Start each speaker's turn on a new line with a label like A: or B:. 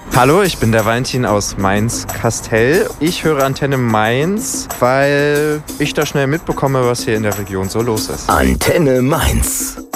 A: Hallo, ich bin der Valentin aus Mainz-Kastell. Ich höre Antenne Mainz, weil ich da schnell mitbekomme, was hier in der Region so los ist.
B: Antenne Mainz.